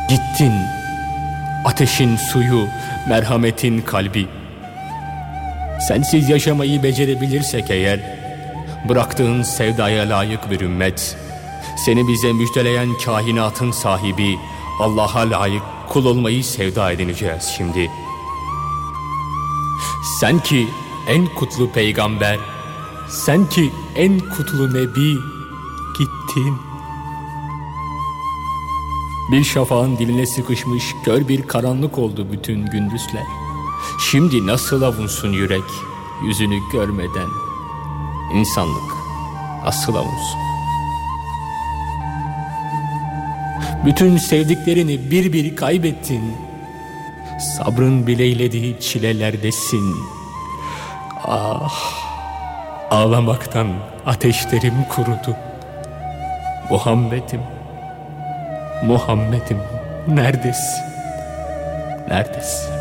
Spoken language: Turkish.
Gittin, ateşin suyu, merhametin kalbi. Sensiz yaşamayı becerebilirsek eğer, bıraktığın sevdaya layık bir ümmet, seni bize müjdeleyen kainatın sahibi Allah'a layık kul olmayı sevda edineceğiz şimdi. Sen ki en kutlu peygamber, sen ki en kutlu nebi, gittin. Bir şafağın diline sıkışmış kör bir karanlık oldu bütün gündüzler. Şimdi nasıl avunsun yürek yüzünü görmeden? İnsanlık nasıl avunsun? Bütün sevdiklerini bir bir kaybettin. Sabrın bileylediği çilelerdesin. Ah, ağlamaktan ateşlerim kurudu. Muhammed'im, Muhammed'im, neredesin? Neredesin?